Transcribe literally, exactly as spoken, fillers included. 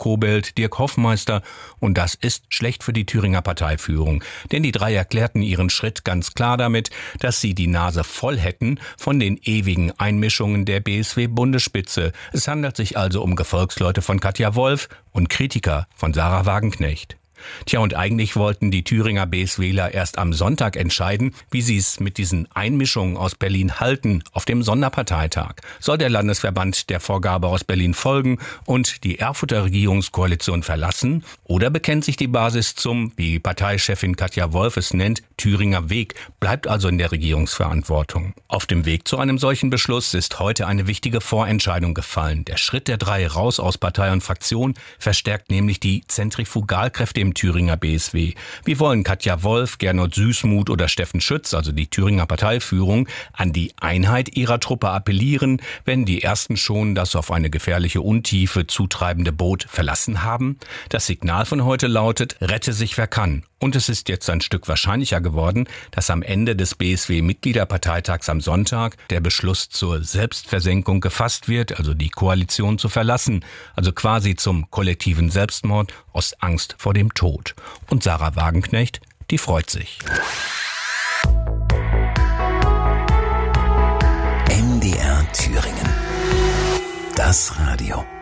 Kobelt, Dirk Hoffmeister. Und das ist schlecht für die Thüringer Parteiführung. Denn die drei erklärten ihren Schritt ganz klar damit, dass sie die Nase voll hätten von den ewigen Einmischungen der B S W-Bundesspitze. Es handelt sich also um Gefolgsleute von Katja Wolf und Kritiker von Sarah Wagenknecht. Tja, und eigentlich wollten die Thüringer BSWler erst am Sonntag entscheiden, wie sie es mit diesen Einmischungen aus Berlin halten auf dem Sonderparteitag. Soll der Landesverband der Vorgabe aus Berlin folgen und die Erfurter Regierungskoalition verlassen? Oder bekennt sich die Basis zum, wie Parteichefin Katja Wolf es nennt, Thüringer Weg, bleibt also in der Regierungsverantwortung? Auf dem Weg zu einem solchen Beschluss ist heute eine wichtige Vorentscheidung gefallen. Der Schritt der drei raus aus Partei und Fraktion verstärkt nämlich die Zentrifugalkräfte im Thüringer B S W. Wir wollen Katja Wolf, Gernot Süßmuth oder Steffen Schütz, also die Thüringer Parteiführung, an die Einheit ihrer Truppe appellieren, wenn die ersten schon das auf eine gefährliche Untiefe zutreibende Boot verlassen haben. Das Signal von heute lautet: Rette sich wer kann. Und es ist jetzt ein Stück wahrscheinlicher geworden, dass am Ende des B S W-Mitgliederparteitags am Sonntag der Beschluss zur Selbstversenkung gefasst wird, also die Koalition zu verlassen, also quasi zum kollektiven Selbstmord aus Angst vor dem Tod. Und Sarah Wagenknecht, die freut sich. M D R Thüringen. Das Radio.